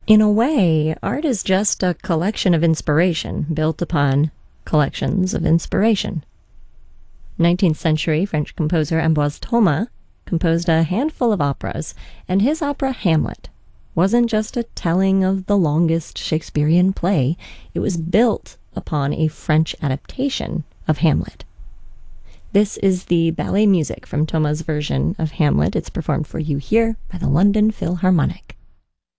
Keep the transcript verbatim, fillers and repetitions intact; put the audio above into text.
In a way, art is just a collection of inspiration built upon collections of inspiration. nineteenth century French composer Ambroise Thomas composed a handful of operas, and his opera Hamlet wasn't just a telling of the longest Shakespearean play. It was built upon a French adaptation of Hamlet. This is the ballet music from Thomas' version of Hamlet. It's performed for you here by the London Philharmonic.